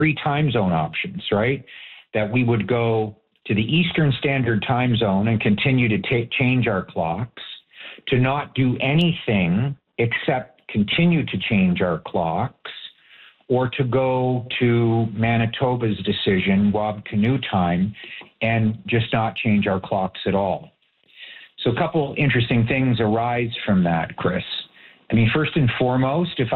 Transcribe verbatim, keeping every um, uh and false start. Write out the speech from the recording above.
three time zone options, right? That we would go to the Eastern Standard Time Zone and continue to take, change our clocks, to not do anything except continue to change our clocks, or to go to Manitoba's decision, Wab-Kinuw time, and just not change our clocks at all. So a couple interesting things arise from that, Chris. I mean, first and foremost, if